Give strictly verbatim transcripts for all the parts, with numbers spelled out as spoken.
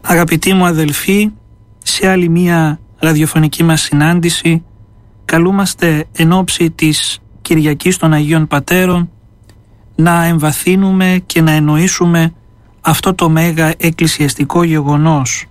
Αγαπητοί μου αδελφοί, σε άλλη μία ραδιοφωνική μας συνάντηση καλούμαστε εν ώψη της Κυριακής των Αγίων Πατέρων να εμβαθύνουμε και να εννοήσουμε αυτό το μέγα εκκλησιαστικό γεγονός.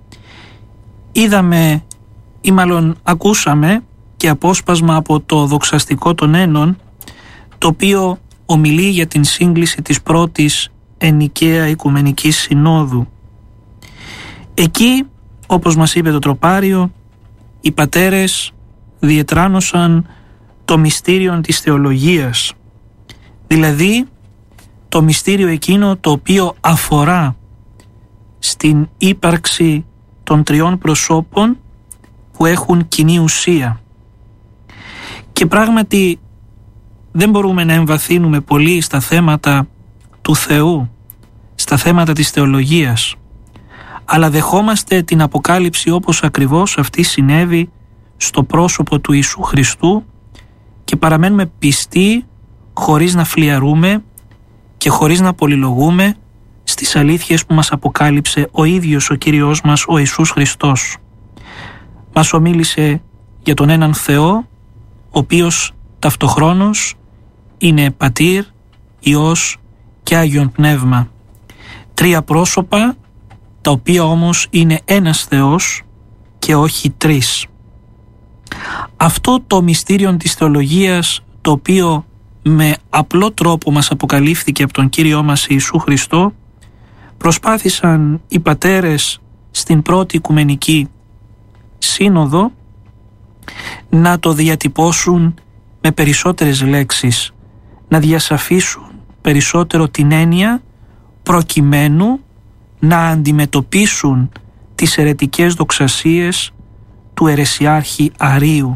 Είδαμε ή μάλλον ακούσαμε και απόσπασμα από το δοξαστικό των Ένων, το οποίο ομιλεί για την σύγκληση της πρώτης Ενικαία Οικουμενικής Συνόδου. Εκεί, όπως μας είπε το τροπάριο, οι πατέρες διετράνωσαν το μυστήριο της θεολογίας, δηλαδή το μυστήριο εκείνο το οποίο αφορά στην ύπαρξη των τριών προσώπων που έχουν κοινή ουσία. Και πράγματι δεν μπορούμε να εμβαθύνουμε πολύ στα θέματα του Θεού, στα θέματα της θεολογίας, αλλά δεχόμαστε την αποκάλυψη όπως ακριβώς αυτή συνέβη στο πρόσωπο του Ιησού Χριστού και παραμένουμε πιστοί χωρίς να φλιαρούμε και χωρίς να πολυλογούμε στις αλήθειες που μας αποκάλυψε ο ίδιος ο Κύριος μας ο Ιησούς Χριστός. Μας ομίλησε για τον έναν Θεό, ο οποίος ταυτοχρόνως είναι Πατήρ, Υιός και Άγιον Πνεύμα. Τρία πρόσωπα, τα οποία όμως είναι ένας Θεός και όχι τρεις. Αυτό το μυστήριο της θεολογίας, το οποίο με απλό τρόπο μας αποκαλύφθηκε από τον Κύριό μας Ιησού Χριστό, προσπάθησαν οι πατέρες στην πρώτη Οικουμενική Σύνοδο να το διατυπώσουν με περισσότερες λέξεις, να διασαφίσουν περισσότερο την έννοια προκειμένου να αντιμετωπίσουν τις αιρετικές δοξασίες του αιρεσιάρχη Αρείου.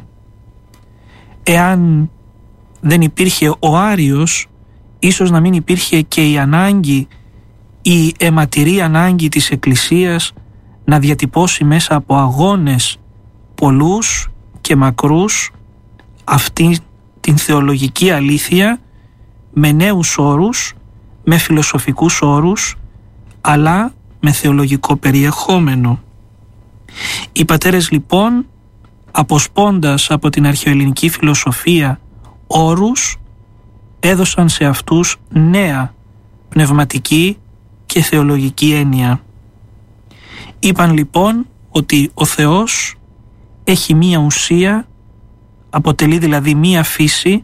Εάν δεν υπήρχε ο Άριος, ίσως να μην υπήρχε και η ανάγκη, η αιματηρή ανάγκη της Εκκλησίας να διατυπώσει μέσα από αγώνες πολλούς και μακρούς αυτή την θεολογική αλήθεια με νέους όρους, με φιλοσοφικούς όρους, αλλά με θεολογικό περιεχόμενο. Οι πατέρες λοιπόν, αποσπώντας από την αρχαιοελληνική φιλοσοφία όρους, έδωσαν σε αυτούς νέα πνευματική και θεολογική έννοια. Είπαν λοιπόν ότι ο Θεός έχει μία ουσία, αποτελεί δηλαδή μία φύση,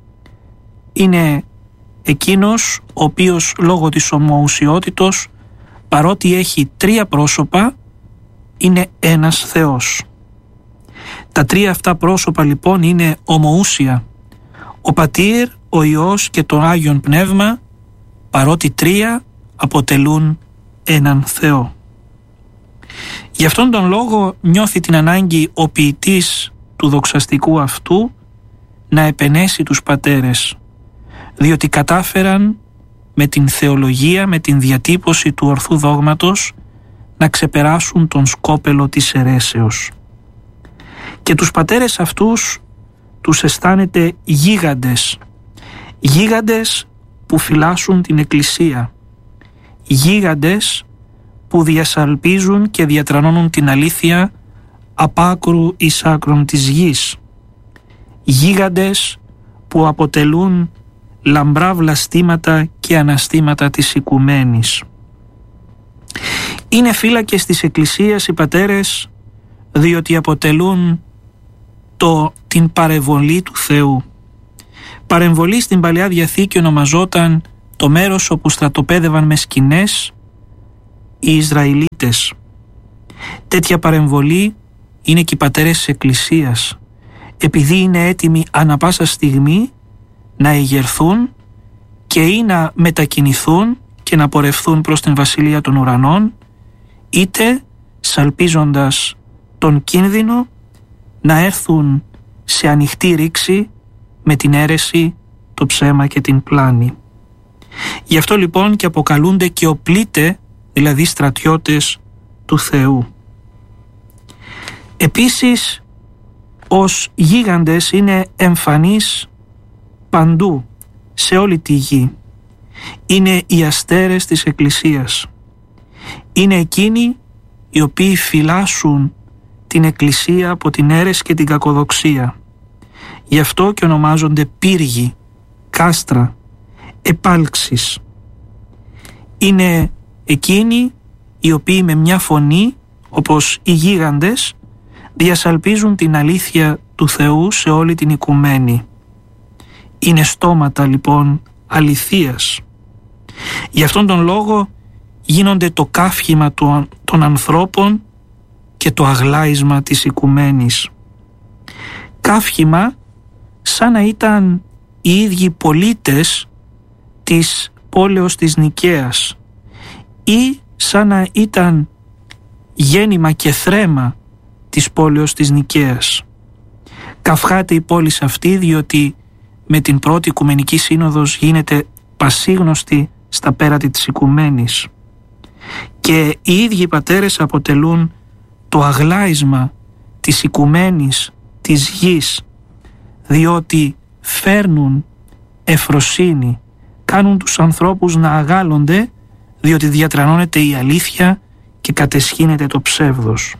είναι εκείνος ο οποίος λόγω της ομοουσιότητος, παρότι έχει τρία πρόσωπα, είναι ένας Θεός. Τα τρία αυτά πρόσωπα λοιπόν είναι ομοούσια. Ο Πατήρ, ο Υιός και το Άγιον Πνεύμα, παρότι τρία, αποτελούν έναν Θεό. Γι' αυτόν τον λόγο νιώθει την ανάγκη ο ποιητής του δοξαστικού αυτού να επενέσει τους πατέρες, διότι κατάφεραν με την θεολογία, με την διατύπωση του ορθού δόγματος να ξεπεράσουν τον σκόπελο της αιρέσεως. Και τους πατέρες αυτούς τους αισθάνεται γίγαντες, γίγαντες που φυλάσσουν την Εκκλησία, γίγαντες που διασαλπίζουν και διατρανώνουν την αλήθεια απ' άκρου εις άκρον της γης, γίγαντες που αποτελούν λαμπρά βλαστήματα και αναστήματα της οικουμένης. Είναι φύλακες της Εκκλησίας οι πατέρες, διότι αποτελούν το, την παρεμβολή του Θεού. Παρεμβολή στην Παλαιά Διαθήκη ονομαζόταν το μέρος όπου στρατοπέδευαν με σκηνές οι Ισραηλίτες. Τέτοια παρεμβολή είναι και οι πατέρες της Εκκλησίας, επειδή είναι έτοιμοι ανα πάσα στιγμή να εγερθούν και ή να μετακινηθούν και να πορευθούν προς την Βασιλεία των Ουρανών, είτε σαλπίζοντας τον κίνδυνο να έρθουν σε ανοιχτή ρήξη με την αίρεση, το ψέμα και την πλάνη. Γι' αυτό λοιπόν και αποκαλούνται και οπλίτε, δηλαδή στρατιώτες του Θεού. Επίσης, ως γίγαντες είναι εμφανείς παντού, σε όλη τη γη. Είναι οι αστέρες της Εκκλησίας. Είναι εκείνοι οι οποίοι φυλάσσουν την Εκκλησία από την αίρεση και την κακοδοξία. Γι' αυτό και ονομάζονται πύργοι, κάστρα, επάλξεις. Είναι εκείνοι οι οποίοι με μια φωνή, όπως οι γίγαντες, διασαλπίζουν την αλήθεια του Θεού σε όλη την οικουμένη. Είναι στόματα λοιπόν αληθείας. Γι' αυτόν τον λόγο γίνονται το καύχημα των ανθρώπων και το αγλάισμα της οικουμένης. Καύχημα σαν να ήταν οι ίδιοι πολίτες της πόλεως της Νικαίας ή σαν να ήταν γέννημα και θρέμα της πόλεως της Νικαίας. Καυχάται η πόλη αυτή διότι με την πρώτη Οικουμενική Σύνοδος γίνεται πασίγνωστη στα πέρατη της οικουμένης. Και οι ίδιοι πατέρες αποτελούν το αγλάισμα της οικουμένης της γης, διότι φέρνουν ευφροσύνη, κάνουν τους ανθρώπους να αγάλλονται, διότι διατρανώνεται η αλήθεια και κατεσχύνεται το ψεύδος.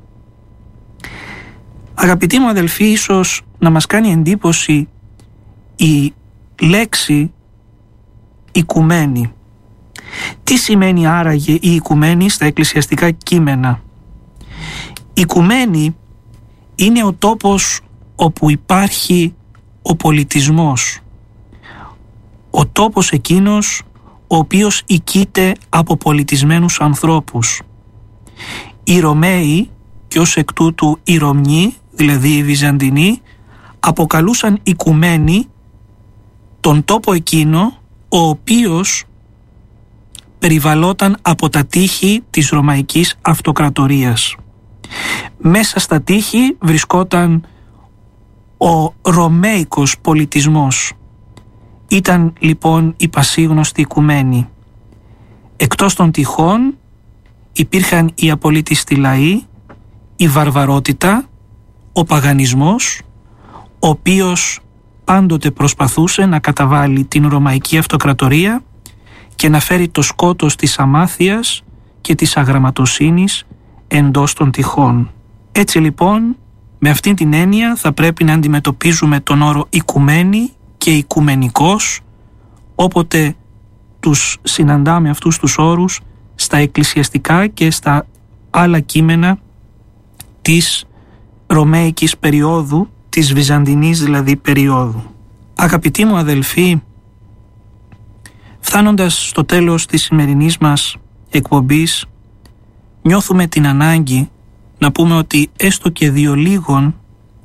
Αγαπητοί μου αδελφοί, ίσως να μας κάνει εντύπωση η λέξη οικουμένη. Τι σημαίνει άραγε η οικουμένη στα εκκλησιαστικά κείμενα? Η οικουμένη είναι ο τόπος όπου υπάρχει ο πολιτισμός, ο τόπος εκείνος ο οποίος οικείται από πολιτισμένους ανθρώπους. Οι Ρωμαίοι και ως εκ τούτου οι Ρωμνοί, δηλαδή οι Βυζαντινοί, αποκαλούσαν οικουμένη τον τόπο εκείνο ο οποίος περιβαλλόταν από τα τείχη της Ρωμαϊκής Αυτοκρατορίας. Μέσα στα τείχη βρισκόταν ο Ρωμαϊκός πολιτισμός. Ήταν λοιπόν η πασίγνωστη οικουμένη. Εκτός των τειχών υπήρχαν οι απολύτιστοι λαοί, η βαρβαρότητα, ο παγανισμός, ο οποίος πάντοτε προσπαθούσε να καταβάλει την Ρωμαϊκή Αυτοκρατορία και να φέρει το σκότος της αμάθειας και της αγραμματοσύνης εντός των τειχών. Έτσι λοιπόν, με αυτήν την έννοια θα πρέπει να αντιμετωπίζουμε τον όρο οικουμένη και οικουμενικός όποτε τους συναντάμε αυτούς τους όρους στα εκκλησιαστικά και στα άλλα κείμενα της Ρωμαϊκής περίοδου, της Βυζαντινής δηλαδή περίοδου. Αγαπητοί μου αδελφοί, φτάνοντας στο τέλος της σημερινής μας εκπομπής, νιώθουμε την ανάγκη να πούμε ότι έστω και δύο λίγων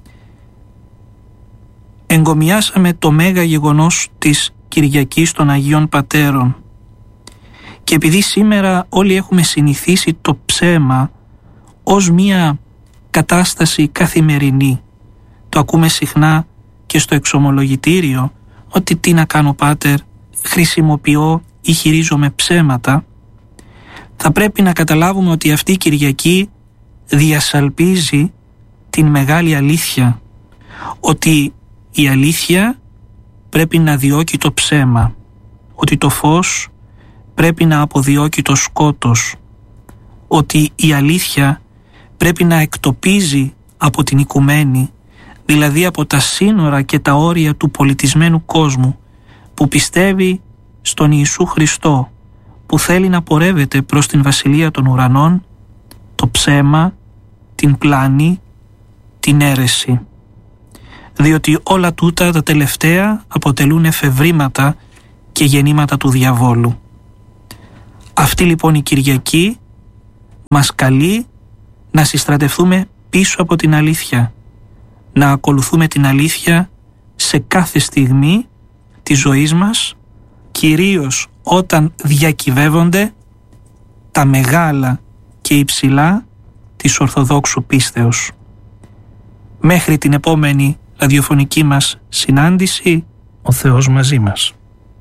εγκομιάσαμε το μέγα γεγονός της Κυριακής των Αγίων Πατέρων. Και επειδή σήμερα όλοι έχουμε συνηθίσει το ψέμα ως μία κατάσταση καθημερινή, το ακούμε συχνά και στο εξομολογητήριο, ότι τι να κάνω πάτερ, χρησιμοποιώ ή χειρίζομαι ψέματα, θα πρέπει να καταλάβουμε ότι αυτή η Κυριακή διασαλπίζει την μεγάλη αλήθεια, ότι η αλήθεια πρέπει να διώκει το ψέμα, ότι το φως πρέπει να αποδιώκει το σκότος, ότι η αλήθεια πρέπει να εκτοπίζει από την οικουμένη, δηλαδή από τα σύνορα και τα όρια του πολιτισμένου κόσμου που πιστεύει στον Ιησού Χριστό, που θέλει να πορεύεται προς την Βασιλεία των Ουρανών, το ψέμα, την πλάνη, την αίρεση. Διότι όλα τούτα τα τελευταία αποτελούν εφευρήματα και γεννήματα του διαβόλου. Αυτή λοιπόν η Κυριακή μας καλεί να συστρατευτούμε πίσω από την αλήθεια, να ακολουθούμε την αλήθεια σε κάθε στιγμή της ζωής μας, κυρίως όταν διακυβεύονται τα μεγάλα και υψηλά της Ορθοδόξου πίστεως. Μέχρι την επόμενη ραδιοφωνική μας συνάντηση, ο Θεός μαζί μας.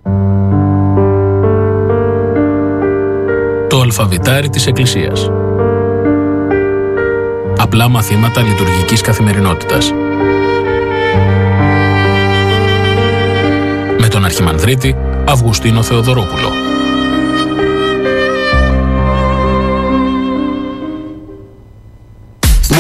Το αλφαβητάρι της Εκκλησίας. Απλά μαθήματα λειτουργικής καθημερινότητας. Με τον Αρχιμανδρίτη Αυγουστίνο Θεοδωρόπουλο.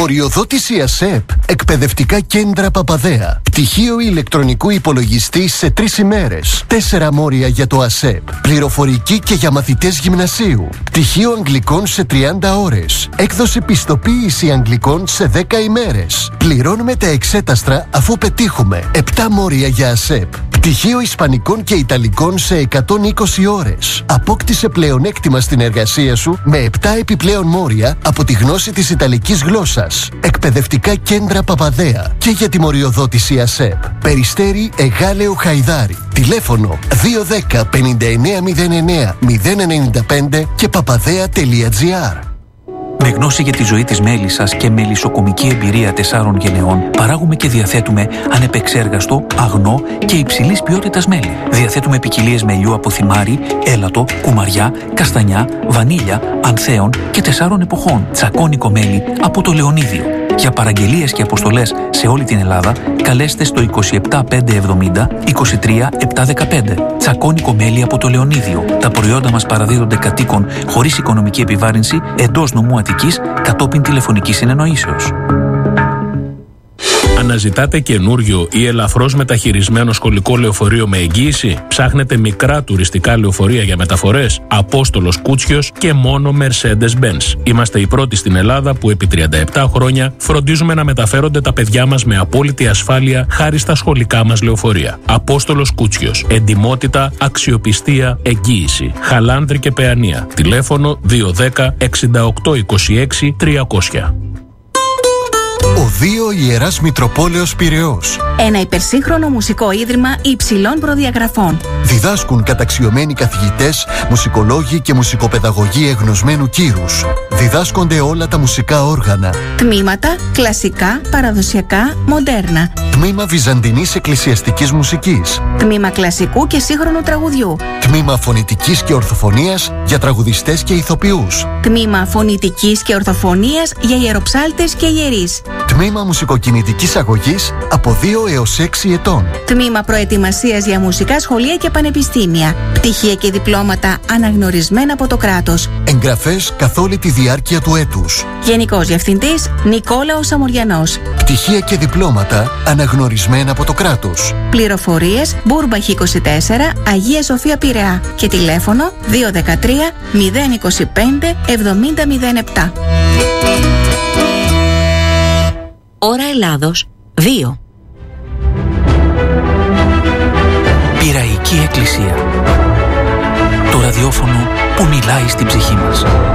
Μοριοδότηση ΑΣΕΠ. Εκπαιδευτικά κέντρα Παπαδέα. Πτυχίο ηλεκτρονικού υπολογιστή σε τρεις ημέρες. Τέσσερα μόρια για το ΑΣΕΠ. Πληροφορική και για μαθητές γυμνασίου. Πτυχίο αγγλικών σε τριάντα ώρες. Έκδοση πιστοποίηση αγγλικών σε δέκα ημέρες. Πληρώνουμε τα εξέταστρα αφού πετύχουμε. επτά μόρια για ΑΣΕΠ. Πτυχίο Ισπανικών και Ιταλικών σε εκατόν είκοσι ώρες. Απόκτησε πλεονέκτημα στην εργασία σου με επτά επιπλέον μόρια από τη γνώση της Ιταλικής γλώσσας. Εκπαιδευτικά κέντρα Παπαδέα και για τη μοριοδότηση ΑΣΕΠ. Περιστέρι Εγάλεο Χαϊδάρι. Τηλέφωνο δύο ένα μηδέν πενήντα εννέα μηδέν εννέα μηδέν ενενήντα πέντε και παπαδέα τελεία τζι άρ. Με γνώση για τη ζωή της μέλισσας και μελισσοκομική εμπειρία τεσσάρων γενεών, παράγουμε και διαθέτουμε ανεπεξέργαστο, αγνό και υψηλής ποιότητας μέλι. Διαθέτουμε ποικιλίες μελιού από θυμάρι, έλατο, κουμαριά, καστανιά, βανίλια, ανθέων και τεσσάρων εποχών. Τσακώνικο μέλι από το Λεωνίδιο. Για παραγγελίες και αποστολές σε όλη την Ελλάδα, καλέστε στο είκοσι επτά πεντακόσια εβδομήντα είκοσι τρία επτακόσια δεκαπέντε. Τσακώνικο μέλι από το Λεωνίδιο. Τα προϊόντα μας παραδίδονται κατοίκων χωρίς οικονομική επιβάρυνση εντός νομού Αττικής κατόπιν τηλεφωνικής συνεννοήσεως. Αναζητάτε καινούριο ή ελαφρώς μεταχειρισμένο σχολικό λεωφορείο με εγγύηση? Ψάχνετε μικρά τουριστικά λεωφορεία για μεταφορές? Απόστολος Κούτσιος και μόνο Mercedes-Benz. Είμαστε οι πρώτοι στην Ελλάδα που επί τριάντα επτά χρόνια φροντίζουμε να μεταφέρονται τα παιδιά μας με απόλυτη ασφάλεια χάρη στα σχολικά μας λεωφορεία. Απόστολος Κούτσιος. Εντιμότητα, αξιοπιστία, εγγύηση. Χαλάνδρη και Παιανία. Τηλέφωνο δύο ένα μηδέν εξήντα οκτώ είκοσι έξι τριακόσια. Οδείο Ιεράς Μητροπόλεως Πειραιώς. Ένα υπερσύγχρονο μουσικό ίδρυμα υψηλών προδιαγραφών. Διδάσκουν καταξιωμένοι καθηγητές, μουσικολόγοι και μουσικοπαιδαγωγοί εγνωσμένου κύρους. Διδάσκονται όλα τα μουσικά όργανα. Τμήματα κλασικά, παραδοσιακά, μοντέρνα. Τμήμα βυζαντινής εκκλησιαστικής μουσικής. Τμήμα κλασικού και σύγχρονου τραγουδιού. Τμήμα φωνητικής και ορθοφωνίας για τραγουδιστές και ηθοποιούς. Τμήμα φωνητικής και ορθοφωνίας για ιεροψάλτες και ιερείς. Τμήμα μουσικοκινητικής αγωγής από δύο έως έξι ετών. Τμήμα προετοιμασίας για μουσικά σχολεία και πανεπιστήμια. Πτυχία και διπλώματα αναγνωρισμένα από το κράτος. Εγγραφές καθ' όλη τη διάρκεια του έτους. Γενικός Διευθυντής Νικόλαος Αμοριανός. Πτυχία και διπλώματα αναγνωρισμένα από το κράτος. Πληροφορίες Μπούρμπαχ είκοσι τέσσερα, Αγία Σοφία Πειραιά και τηλέφωνο δύο ένα τρία μηδέν είκοσι πέντε εβδομήντα μηδέν επτά. Ώρα Ελλάδος δύο. Πειραϊκή Εκκλησία. Το ραδιόφωνο που μιλάει στην ψυχή μας.